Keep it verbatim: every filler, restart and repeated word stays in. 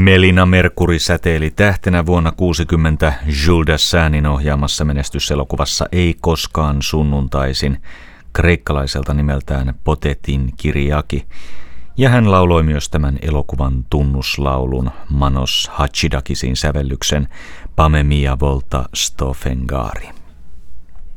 Melina Mercury säteili tähtenä vuonna kuusikymmentä Jules Dassanin ohjaamassa menestyselokuvassa Ei koskaan sunnuntaisin kreikkalaiselta nimeltään Potetin Kyriaki, ja hän lauloi myös tämän elokuvan tunnuslaulun Manos Hatsidakisin sävellyksen Pame mia volta sto fengari.